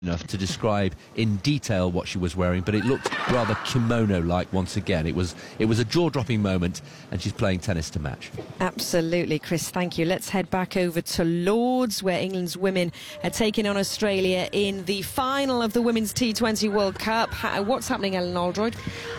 enough to describe in detail what she was wearing, but it looked rather kimono-like once again. It was a jaw-dropping moment, and she's playing tennis to match. Absolutely, Chris, thank you. Let's head back over to Lords, where England's women are taking on Australia in the final of the Women's T20 World Cup. What's happening, Ellen Aldroyd?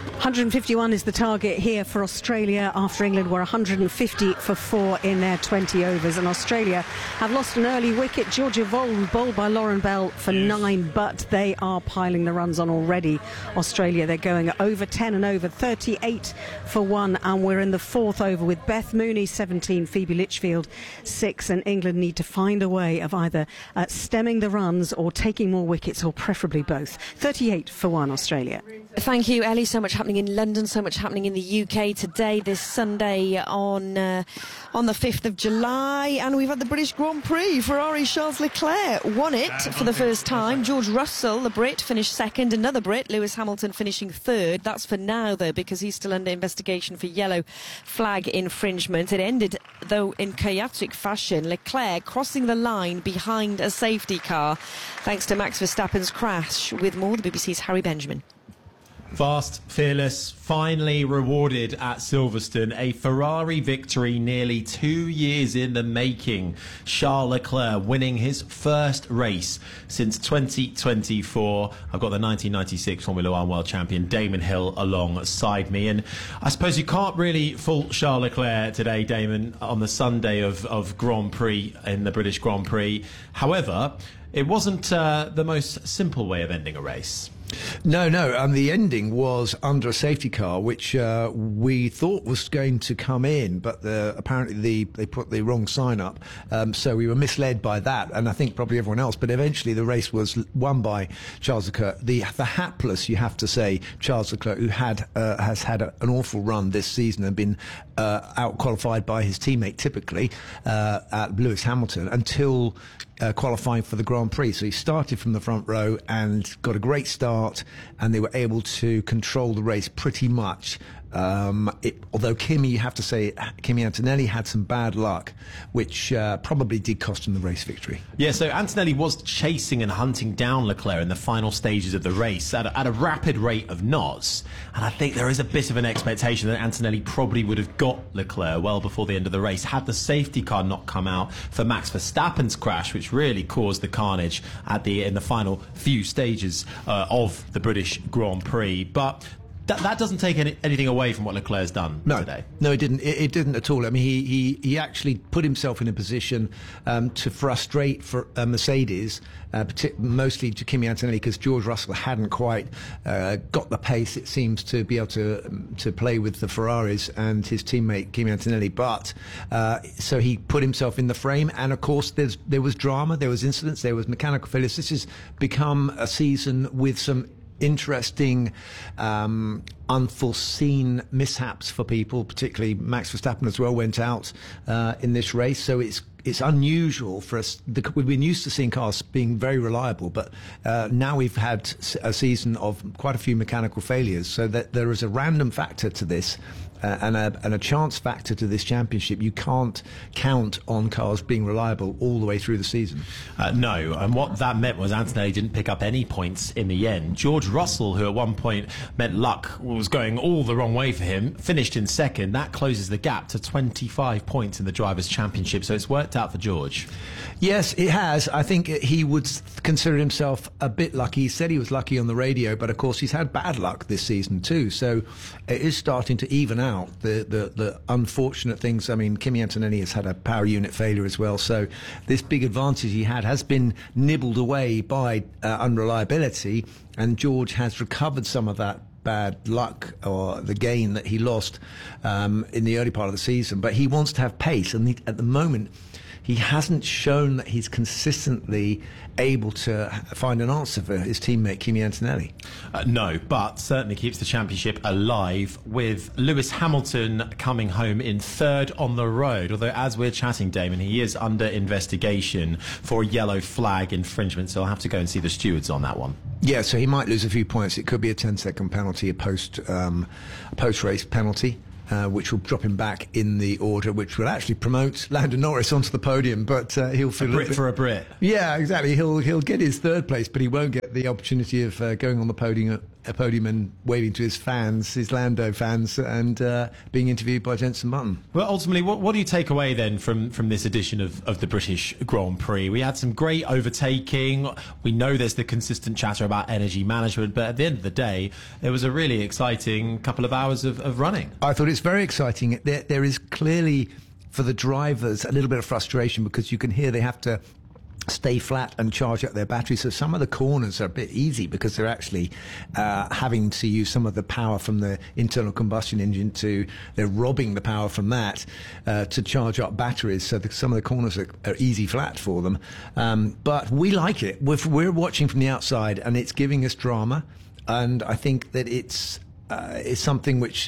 151 is the target here for Australia after England were 150 for 4 in their 20 overs, and Australia have lost an early wicket. Georgia Vold bowled by Lauren Bell for 9, but they are piling the runs on already. Australia, they're going over 10 and over 38 for 1, and we're in the 4th over with Beth Mooney 17, Phoebe Litchfield 6, and England need to find a way of either stemming the runs or taking more wickets, or preferably both. 38 for 1 Australia. Thank you, Ellie. So much happening in London, so much happening in the UK today, this Sunday on the 5th of July, and we've had the British Grand Prix. Ferrari Charles Leclerc won it for the first time. George Russell, the Brit, finished second. Another Brit, Lewis Hamilton, finishing third. That's for now, though, because he's still under investigation for yellow flag infringement. It ended, though, in chaotic fashion. Leclerc crossing the line behind a safety car, thanks to Max Verstappen's crash. With more, the BBC's Harry Benjamin. Fast, fearless, finally rewarded at Silverstone. A Ferrari victory nearly 2 years in the making. Charles Leclerc winning his first race since 2024. I've got the 1996 Formula One world champion Damon Hill alongside me. And I suppose you can't really fault Charles Leclerc today, Damon, on the Sunday of Grand Prix in the British Grand Prix. However, it wasn't the most simple way of ending a race. No, and the ending was under a safety car, which we thought was going to come in, but apparently they put the wrong sign up, so we were misled by that, and I think probably everyone else. But eventually the race was won by Charles Leclerc, the hapless, you have to say, Charles Leclerc, who has had an awful run this season and been out-qualified by his teammate, typically, at Lewis Hamilton, until qualifying for the Grand Prix. So he started from the front row and got a great start, and they were able to control the race pretty much. Although you have to say, Kimi Antonelli had some bad luck, which probably did cost him the race victory. Yeah, so Antonelli was chasing and hunting down Leclerc in the final stages of the race at a rapid rate of knots. And I think there is a bit of an expectation that Antonelli probably would have got Leclerc well before the end of the race had the safety car not come out for Max Verstappen's crash, which really caused the carnage in the final few stages of the British Grand Prix. But that doesn't take anything away from what Leclerc's done today. No, it didn't. It didn't at all. I mean, he actually put himself in a position to frustrate for Mercedes, mostly to Kimi Antonelli, because George Russell hadn't quite got the pace, it seems, to be able to play with the Ferraris and his teammate Kimi Antonelli. But so he put himself in the frame, and of course there was drama, there was incidents, there was mechanical failures. This has become a season with some interesting, unforeseen mishaps for people, particularly Max Verstappen as well went out in this race. So it's unusual for us. We've been used to seeing cars being very reliable, but now we've had a season of quite a few mechanical failures, so that there is a random factor to this. And a chance factor to this championship. You can't count on cars being reliable all the way through the season. No, and what that meant was Antonelli didn't pick up any points in the end. George Russell, who at one point meant luck was going all the wrong way for him, finished in second. That closes the gap to 25 points in the Drivers' Championship, so it's worked out for George. Yes, it has. I think he would consider himself a bit lucky. He said he was lucky on the radio, but of course he's had bad luck this season too, so it is starting to even out the unfortunate things. I mean, Kimi Antonelli has had a power unit failure as well, so this big advantage he had has been nibbled away by unreliability, and George has recovered some of that bad luck or the gain that he lost in the early part of the season. But he wants to have pace, and at the moment he hasn't shown that he's consistently able to find an answer for his teammate Kimi Antonelli. No, but certainly keeps the championship alive, with Lewis Hamilton coming home in third on the road. Although, as we're chatting, Damon, he is under investigation for a yellow flag infringement, so I'll have to go and see the stewards on that one. Yeah, so he might lose a few points. It could be a 10-second penalty, a post-race penalty. which will drop him back in the order, which will actually promote Lando Norris onto the podium. But he'll feel a Brit for a Brit. Yeah, exactly. He'll get his third place, but he won't get the opportunity of going on the podium and waving to his fans, his Lando fans, and being interviewed by Jenson Button. Well, ultimately, what do you take away then from this edition of the British Grand Prix? We had some great overtaking. We know there's the consistent chatter about energy management, but at the end of the day, there was a really exciting couple of hours of running. I thought it's very exciting. There is clearly, for the drivers, a little bit of frustration because you can hear they have to stay flat and charge up their batteries. So some of the corners are a bit easy because they're actually having to use some of the power from the internal combustion engine they're robbing the power from that to charge up batteries. So some of the corners are easy flat for them. But we like it. We're watching from the outside and it's giving us drama. And I think that it's something which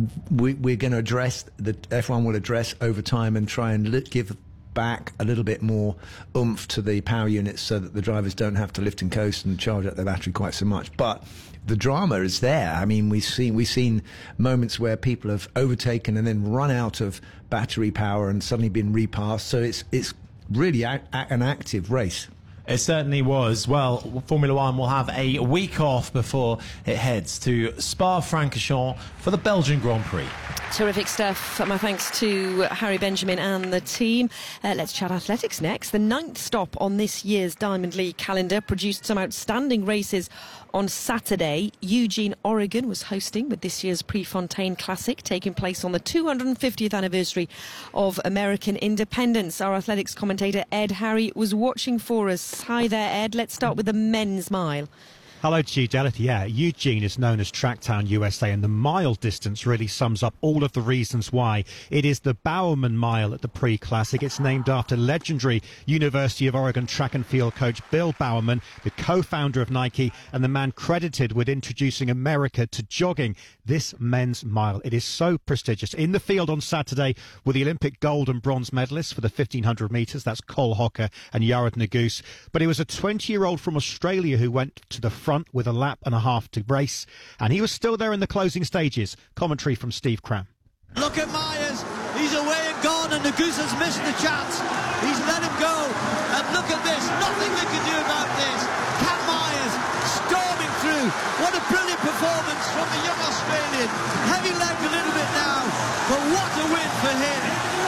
we're going to address, that F1 will address over time and try and give back a little bit more oomph to the power units so that the drivers don't have to lift and coast and charge up their battery quite so much. But the drama is there. I mean, we've seen moments where people have overtaken and then run out of battery power and suddenly been repassed. So it's really an active race. It certainly was. Well, Formula One will have a week off before it heads to Spa-Francorchamps for the Belgian Grand Prix. Terrific stuff. My thanks to Harry Benjamin and the team. Let's chat athletics next. The 9th stop on this year's Diamond League calendar produced some outstanding races on Saturday. Eugene, Oregon was hosting with this year's Prefontaine Classic, taking place on the 250th anniversary of American independence. Our athletics commentator Ed Harry was watching for us. Hi there, Ed. Let's start with the men's mile. Hello to you, Delith. Yeah, Eugene is known as Tracktown USA, and the mile distance really sums up all of the reasons why. It is the Bowerman Mile at the Pre-Classic. It's named after legendary University of Oregon track and field coach Bill Bowerman, the co-founder of Nike and the man credited with introducing America to jogging. This men's mile, it is so prestigious. In the field on Saturday were the Olympic gold and bronze medalists for the 1500 metres. That's Cole Hocker and Yared Nuguse. But it was a 20-year-old from Australia who went to the front with a lap and a half to race, and he was still there in the closing stages. Commentary from Steve Cram. Look at Myers, he's away and gone, and Nuguse has missed the chance. He's let him go, and look at this, nothing they can do about this. Cam Myers storming through. What a brilliant performance from the young Australian. Heavy legged a little bit now, but what a win for him.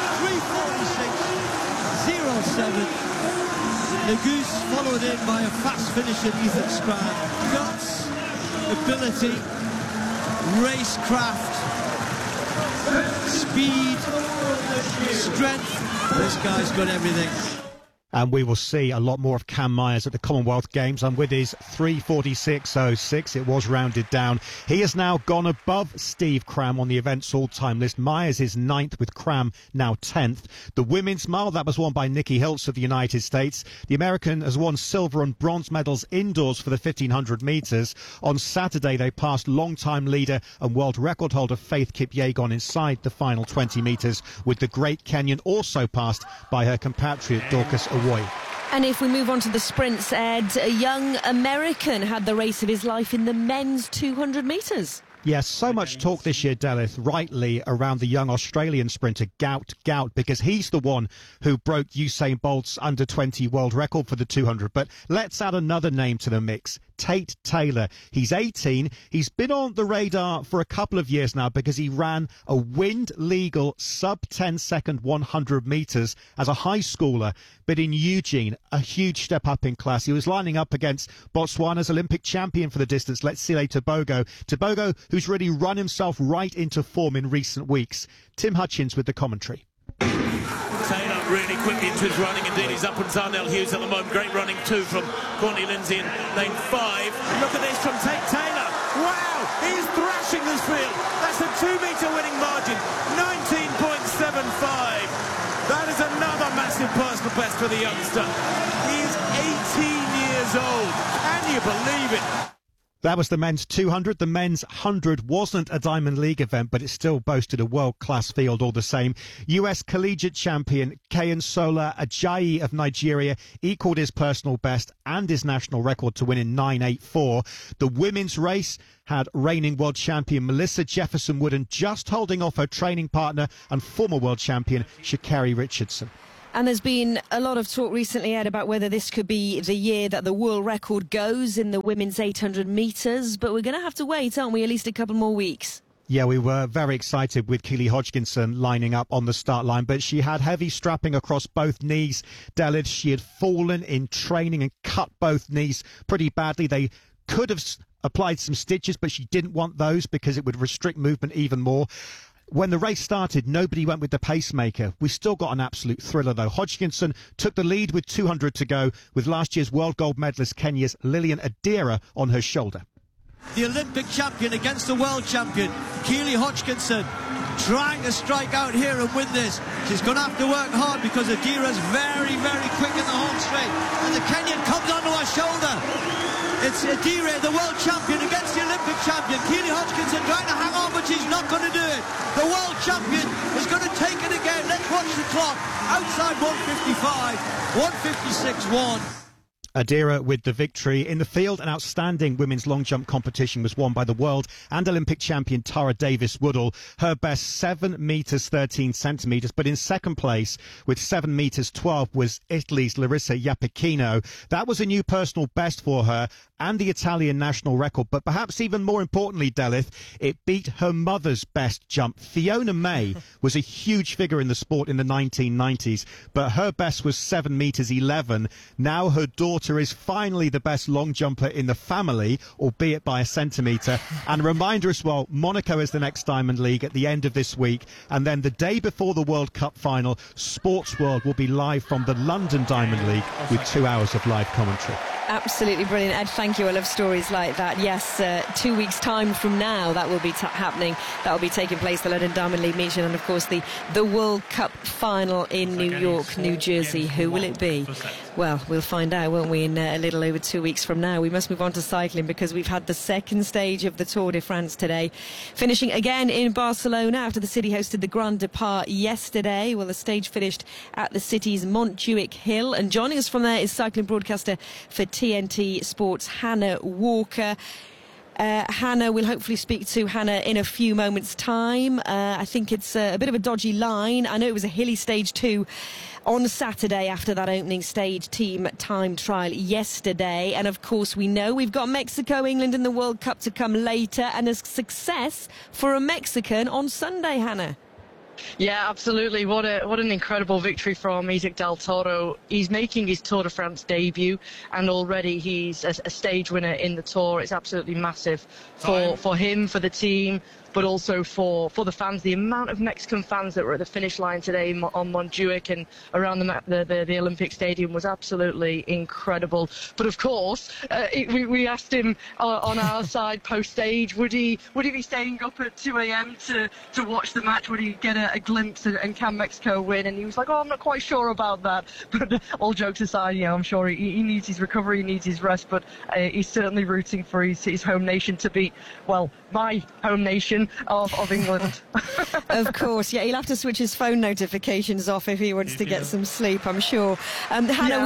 3:46.07. Nuguse followed in by a fast finisher, Ethan Scran. Guts, ability, racecraft, speed, strength. This guy's got everything. And we will see a lot more of Cam Myers at the Commonwealth Games. And with his 3:46.06, it was rounded down. He has now gone above Steve Cram on the event's all-time list. Myers is 9th with Cram now 10th. The women's mile, that was won by Nikki Hiltz of the United States. The American has won silver and bronze medals indoors for the 1500 metres. On Saturday, they passed long-time leader and world record holder Faith Kipyegon inside the final 20 metres, with the great Kenyan also passed by her compatriot Dorcas Awoy. And if we move on to the sprints, Ed, a young American had the race of his life in the men's 200 metres. Yes, so much talk this year, Delith, rightly, around the young Australian sprinter Gout, because he's the one who broke Usain Bolt's under-20 world record for the 200. But let's add another name to the mix. Tate Taylor. He's 18. He's been on the radar for a couple of years now because he ran a wind-legal sub-10-second 100 metres as a high schooler. But in Eugene, a huge step up in class. He was lining up against Botswana's Olympic champion for the distance, Letsile Tebogo. Tebogo, who's really run himself right into form in recent weeks. Tim Hutchins with the commentary. Taylor really quickly into his running. Indeed, he's up on Darnell Hughes at the moment. Great running too from Courtney Lindsay in lane 5. Look at this from Tate Taylor. Wow, he's thrashing this field. That's a 2-metre winning margin. 19.75. That is another massive personal best for the youngster. He's 18 years old. Can you believe it? That was the men's 200. The men's 100 wasn't a Diamond League event, but it still boasted a world-class field all the same. US collegiate champion Kayinsola Ajayi of Nigeria equalled his personal best and his national record to win in 9.84. The women's race had reigning world champion Melissa Jefferson Wooden just holding off her training partner and former world champion Sha'Carri Richardson. And there's been a lot of talk recently, Ed, about whether this could be the year that the world record goes in the women's 800 metres. But we're going to have to wait, aren't we, at least a couple more weeks? Yeah, we were very excited with Keely Hodgkinson lining up on the start line, but she had heavy strapping across both knees. Delith, she had fallen in training and cut both knees pretty badly. They could have applied some stitches, but she didn't want those because it would restrict movement even more. When the race started, nobody went with the pacemaker. We still got an absolute thriller, though. Hodgkinson took the lead with 200 to go, with last year's world gold medalist Kenya's Lilian Adira on her shoulder. The Olympic champion against the world champion, Keely Hodgkinson, trying to strike out here and win this. She's going to have to work hard because Adira's very, very quick in the home straight. And the Kenyan comes onto her shoulder. It's Adira, the world champion, against the Olympic champion. Keely Hodgkinson trying to hang on, but she's not going to do it. The world champion is going to take it again. Let's watch the clock. Outside 155, 156.1. Adira with the victory. In the field, an outstanding women's long jump competition was won by the world and Olympic champion Tara Davis-Woodall. Her best 7 metres 13 centimetres, but in second place with 7 metres 12 was Italy's Larissa Iapicino. That was a new personal best for her and the Italian national record, but perhaps even more importantly, Delith, it beat her mother's best jump. Fiona May was a huge figure in the sport in the 1990s, but her best was 7 metres 11. Now her daughter is finally the best long jumper in the family, albeit by a centimetre. And a reminder as well, Monaco is the next Diamond League at the end of this week, and then the day before the World Cup final, Sports World will be live from the London Diamond League with 2 hours of live commentary. Absolutely brilliant, Ed. Thank you. I love stories like that. Yes, 2 weeks' time from now, that will be happening. That will be taking place, the London Diamond League meeting, and of course the World Cup final in New York, New Jersey. Who will it be? Well, we'll find out, won't we, in a little over 2 weeks from now. We must move on to cycling because we've had the second stage of the Tour de France today, finishing again in Barcelona after the city hosted the Grand Depart yesterday. Well, the stage finished at the city's Montjuic Hill, and joining us from there is cycling broadcaster for TNT Sports, Hannah Walker. Hannah, we'll hopefully speak to Hannah in a few moments' time. I think it's a bit of a dodgy line. I know it was a hilly stage 2 on Saturday after that opening stage team time trial yesterday. And of course, we know we've got Mexico, England in the World Cup to come later, and a success for a Mexican on Sunday, Hannah. Yeah, absolutely. What an incredible victory from Isaac Del Toro. He's making his Tour de France debut, and already he's a stage winner in the Tour. It's absolutely massive for him, for the team, but also for the fans. The amount of Mexican fans that were at the finish line today on Montjuic and around the Olympic Stadium was absolutely incredible. But of course, we asked him on our side post-stage, would he be staying up at 2 a.m. to watch the match? Would he get a glimpse and can Mexico win? And he was like, I'm not quite sure about that. But all jokes aside, I'm sure he needs his recovery, he needs his rest, but he's certainly rooting for his home nation to beat, well, my home nation of England. Of course, yeah, he'll have to switch his phone notifications off if he wants to get some sleep, I'm sure. Hannah,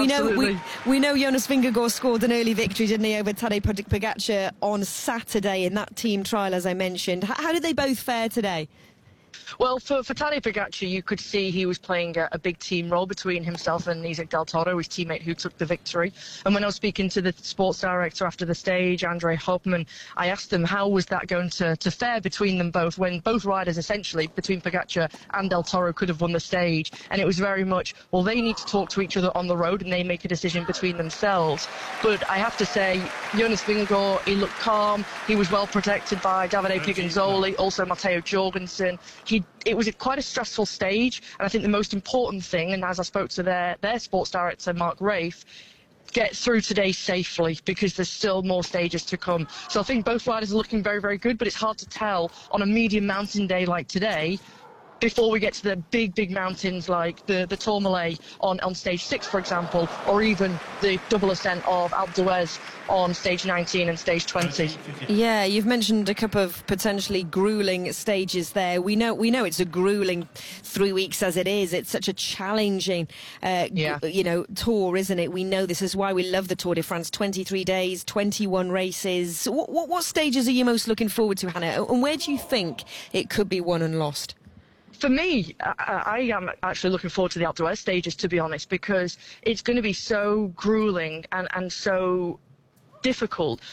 we know Jonas Vingegaard scored an early victory, didn't he, over Tadej Pogačar on Saturday in that team trial, as I mentioned. How did they both fare today? Well, for Tadej Pogačar, you could see he was playing a big team role between himself and Isaac Del Toro, his teammate who took the victory. And when I was speaking to the sports director after the stage, Andre Hopman, I asked him how was that going to fare between them both when both riders, essentially, between Pogačar and Del Toro, could have won the stage. And it was very much, well, they need to talk to each other on the road and they make a decision between themselves. But I have to say, Jonas Vingegaard, he looked calm. He was well protected by Davide Piganzoli, also Matteo Jorgensen. It was quite a stressful stage, and I think the most important thing, and as I spoke to their sports director, Mark Rafe, get through today safely because there's still more stages to come. So I think both riders are looking very, very good, but it's hard to tell on a medium mountain day like today before we get to the big mountains like the Tourmalet on stage 6, for example, or even the double ascent of Alpe d'Huez on stage 19 and stage 20. Yeah, you've mentioned a couple of potentially grueling stages there. We know it's a grueling 3 weeks as it is. It's such a challenging, tour, isn't it? We know this is why we love the Tour de France. 23 days, 21 races. What stages are you most looking forward to, Hannah? And where do you think it could be won and lost? For me, I am actually looking forward to the Alpe d'Huez stages, to be honest, because it's going to be so grueling and so difficult